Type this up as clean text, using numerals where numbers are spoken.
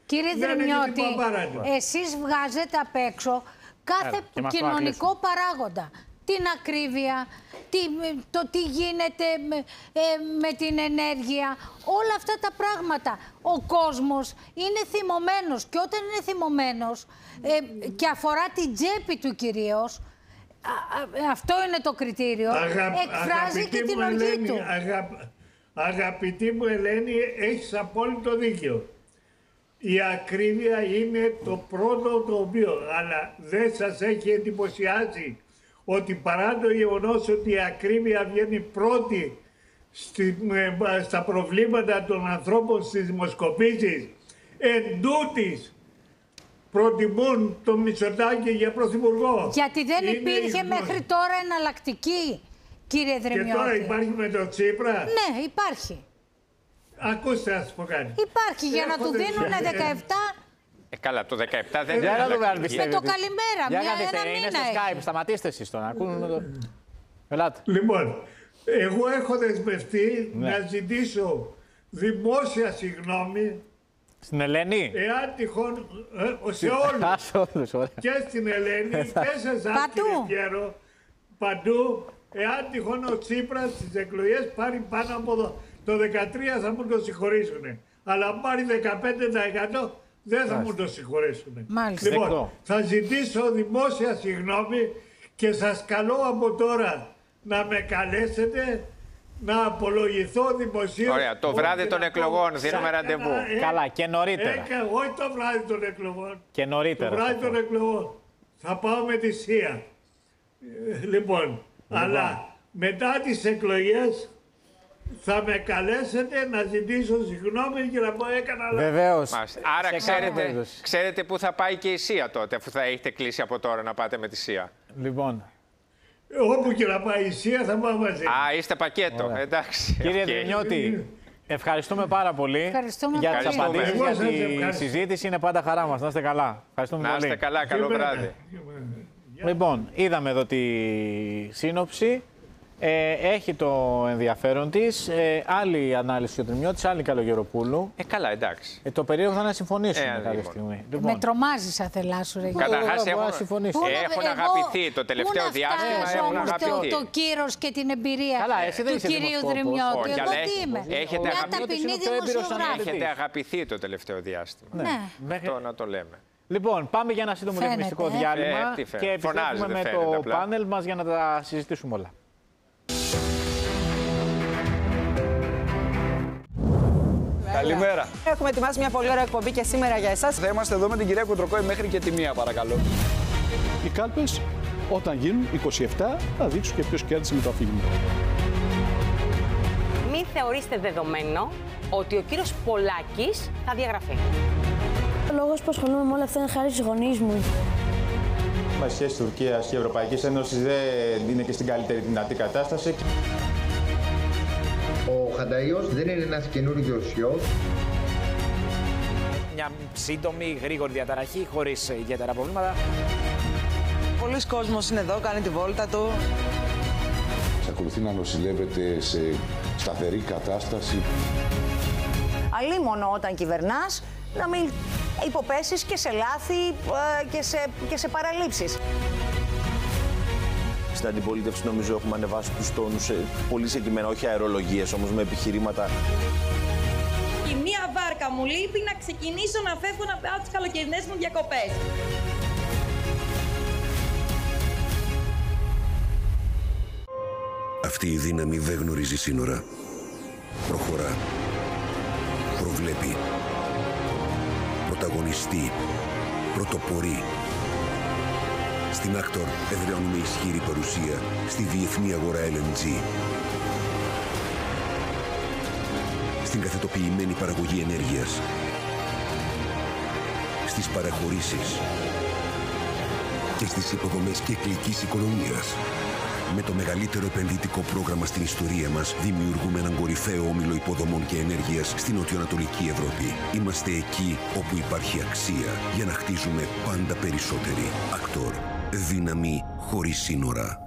Κύριε Δρυμιώτη, εσείς βγάζετε απ' έξω κάθε κοινωνικό παράγοντα. Την ακρίβεια, το τι γίνεται με την ενέργεια, όλα αυτά τα πράγματα. Ο κόσμος είναι θυμωμένος και όταν είναι θυμωμένος και αφορά την τσέπη του κυρίως, αυτό είναι το κριτήριο, εκφράζει και την οργή του. Αγαπητή μου Ελένη, έχεις απόλυτο δίκιο. Η ακρίβεια είναι το πρώτο το οποίο, αλλά δεν σας έχει εντυπωσιάσει ότι παρά το γεγονός ότι η ακρίβεια βγαίνει πρώτη στα προβλήματα των ανθρώπων στις δημοσκοπήσεις, εντούτοις προτιμούν τον Μητσοτάκη για πρωθυπουργό. Γιατί δεν υπήρχε μέχρι τώρα εναλλακτική, κύριε Δρυμιώτη. Και τώρα υπάρχει με τον Τσίπρα. Ναι, υπάρχει. Ακούστε να σας πω κάτι. Υπάρχει για να του δίνουνε 17... Καλά, από το 17 δεν με το καλημέρα, ένα μήνα. Είναι στο Skype, σταματήστε εσείς τώρα. Ελάτε. Λοιπόν, εγώ έχω δεσμευτεί να ζητήσω δημόσια συγγνώμη. Στην Ελένη. Εάν τυχόν, σε όλους. Και στην Ελένη και σε εσάς, κύριε Πιέρο, παντού. Εάν τυχόν ο Τσίπρας στις εκλογές πάρει πάνω από το 13 θα μου το συγχωρήσουν. Αλλά αν πάρει 15% δεν θα μου το συγχωρήσουν. Μάλιστα. Λοιπόν, θα ζητήσω δημόσια συγγνώμη και σας καλώ από τώρα να με καλέσετε να απολογηθώ δημοσίως. Ωραία, το βράδυ των εκλογών δίνουμε ραντεβού. Καλά, και νωρίτερα. Όχι το βράδυ των εκλογών. Και νωρίτερα. Το βράδυ των εκλογών. Θα πάω με τη ΣΥΑ. Λοιπόν, αλλά μετά τις εκλογές θα με καλέσετε να ζητήσω συγγνώμη και να πω έκανα λάθος. Βεβαίως. Άρα ξέρετε πού θα πάει και η ΣΥΑ τότε, αφού θα έχετε κλείσει από τώρα να πάτε με τη ΣΥΑ. Λοιπόν. Όπου και να πάει η ΣΥΑ θα πάω μαζί. Α, είστε πακέτο. Εντάξει. Κύριε Δρυμιώτη, ευχαριστούμε πάρα πολύ για τις απαντήσεις, γιατί η συζήτηση είναι πάντα χαρά μας. Να είστε καλά. Ευχαριστούμε πολύ. Να είστε καλά. Καλό βράδυ. Λοιπόν, είδαμε εδώ τη σύνοψη. Έχει το ενδιαφέρον της. Άλλη ανάλυση ο Δρυμιώτης, άλλη Καλογεροπούλου. Καλά, εντάξει. Το περίεργο θα είναι να συμφωνήσουμε κάποια στιγμή. Λοιπόν. Με τρομάζεις αθελάσου, ρε. Καταρχάς έχουν αγαπηθεί το τελευταίο διάστημα. Έχουν αγαπηθεί. Το κύρος και την εμπειρία του κυρίου Δρυμιώτη. Εγώ τι είμαι. Έχετε αγαπηθεί το τελευταίο διάστημα. Αυτό να το λέμε. Λοιπόν, πάμε για ένα σύντομο διαφημιστικό διάλειμμα και επιστρέφουμε με το πάνελ μας για να τα συζητήσουμε όλα. Καλημέρα. Έχουμε ετοιμάσει μια πολύ ωραία εκπομπή και σήμερα για εσάς. Θα είμαστε εδώ με την κυρία Κουντροκόη μέχρι και τη 1, παρακαλώ. Οι κάλπες, όταν γίνουν 27, θα δείξουν και ποιος κέρδισε με το αφήγημα. Μην θεωρήστε δεδομένο ότι ο κύριος Πολάκης θα διαγραφεί. Ο λόγος που ασχολούμαι με όλα αυτά είναι χάρη στους γονείς μου. Η σχέση Τουρκίας και Ευρωπαϊκής Ένωσης δεν είναι και στην καλύτερη δυνατή κατάσταση. Ο Χανταΐος δεν είναι ένας καινούριος γιος. Μια σύντομη, γρήγορη διαταραχή, χωρίς ιδιαίτερα προβλήματα. Πολλοί κόσμος είναι εδώ, κάνει τη βόλτα του. Ακολουθεί να νοσηλεύεται σε σταθερή κατάσταση. Αλίμονο όταν κυβερνάς, να μην υποπέσεις και σε λάθη και σε παραλήψεις. Στην αντιπολίτευση νομίζω έχουμε ανεβάσει τους τόνους πολύ συγκεκριμένα, όχι αερολογίες όμως, με επιχειρήματα. Η μία βάρκα μου λείπει να ξεκινήσω να φεύγω να πάω τις καλοκαιρινές μου διακοπές. Αυτή η δύναμη δεν γνωρίζει σύνορα. Προχωρά. Προβλέπει. Πρωταγωνιστεί. Πρωτοπορεί. Στην Actor εδραιώνουμε ισχυρή παρουσία στη διεθνή αγορά LNG. Στην καθετοποιημένη παραγωγή ενέργειας. Στις παραχωρήσεις. Και στις υποδομές κυκλικής οικονομίας. Με το μεγαλύτερο επενδυτικό πρόγραμμα στην ιστορία μας, δημιουργούμε έναν κορυφαίο όμιλο υποδομών και ενέργειας στην νοτιοανατολική Ευρώπη. Είμαστε εκεί όπου υπάρχει αξία για να χτίζουμε πάντα περισσότεροι. Actor. Δύναμη χωρίς σύνορα.